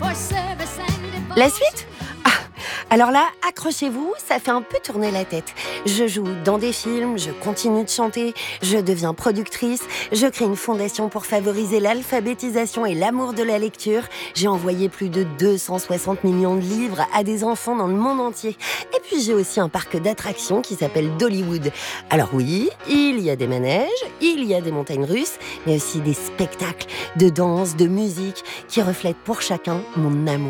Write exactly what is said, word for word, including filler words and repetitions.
La suite ? Ah, alors là, accrochez-vous, ça fait un peu tourner la tête. Je joue dans des films, je continue de chanter, je deviens productrice, je crée une fondation pour favoriser l'alphabétisation et l'amour de la lecture. J'ai envoyé plus de deux cent soixante millions de livres à des enfants dans le monde entier. Et puis j'ai aussi un parc d'attractions qui s'appelle Dollywood. Alors oui, il y a des manèges, il y a des montagnes russes, mais aussi des spectacles de danse, de musique qui reflètent pour chacun mon amour